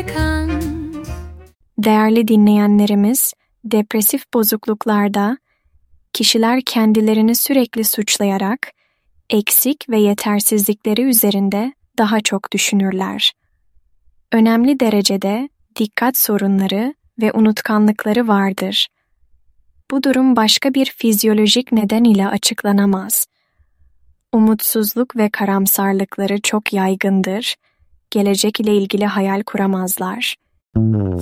Değerli dinleyenlerimiz, depresif bozukluklarda kişiler kendilerini sürekli suçlayarak eksik ve yetersizlikleri üzerinde daha çok düşünürler. Önemli derecede dikkat sorunları ve unutkanlıkları vardır. Bu durum başka bir fizyolojik neden ile açıklanamaz. Umutsuzluk ve karamsarlıkları çok yaygındır, gelecek ile ilgili hayal kuramazlar.